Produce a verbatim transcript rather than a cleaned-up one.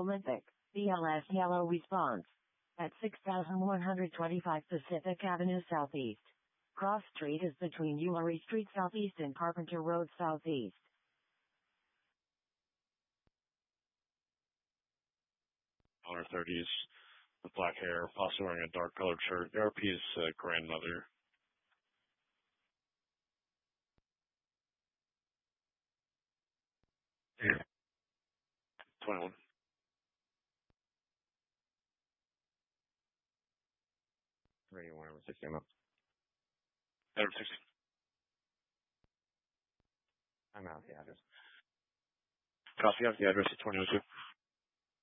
Mythic, B L S Yellow Response. At six thousand one hundred twenty-five Pacific Avenue Southeast. Cross Street is between Ullery Street Southeast and Carpenter Road Southeast. Her thirties, with black hair, also wearing a dark colored shirt. R P is uh, grandmother. Yeah. twenty-one. thirty-one over sixteen up. Over sixteen. I'm out the address. Copy of the address at twenty oh two.